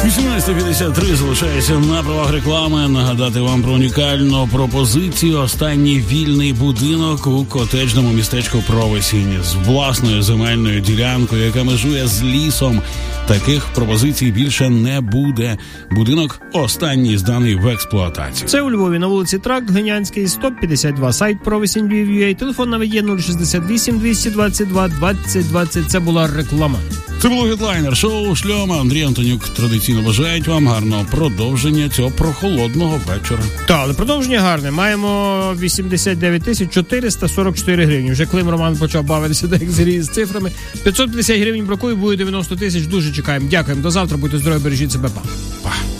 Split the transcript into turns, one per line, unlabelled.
18:53 залишається на правах реклами. Нагадати вам про унікальну пропозицію. Останній вільний будинок у котеджному містечку Провесінь з власною земельною ділянкою, яка межує з лісом. Таких пропозицій більше не буде. Будинок останній зданий в експлуатацію.
Це у Львові на вулиці Тракт, Генянський, 152, сайт Провесінь Львів.ua, телефон навіть є 068 222 2020. Це була реклама.
Це було Гедлайнер шоу Шльома. Андрій Антонюк традиційно бажають вам гарного продовження цього прохолодного вечора.
Так, але продовження гарне. Маємо 89 444 гривні. Вже Клим Роман почав бавитися з цифрами. 550 гривень бракує, буде 90 тисяч. Дуже чекаємо. Дякуємо. До завтра. Будьте здорові, бережіть себе. Па.